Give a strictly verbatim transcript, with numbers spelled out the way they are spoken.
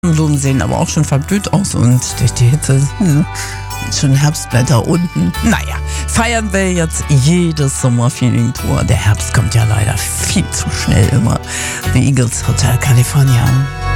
Blumen sehen aber auch schon verblüht aus und durch die Hitze hm, schon Herbstblätter unten. Naja, feiern wir jetzt jedes Sommerfeeling-Tour. Der Herbst kommt ja leider viel zu schnell immer. The Eagles, Hotel California.